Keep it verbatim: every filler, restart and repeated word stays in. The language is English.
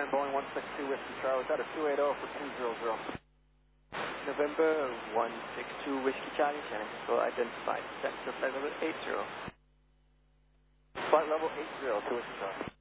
Boeing one six two Whiskey Charlie, is that a two eighty for two hundred? November one six two Whiskey Charlie, Shannon Control identified. Set to flight level eight zero. Flight level eight zero to Whiskey Charlie.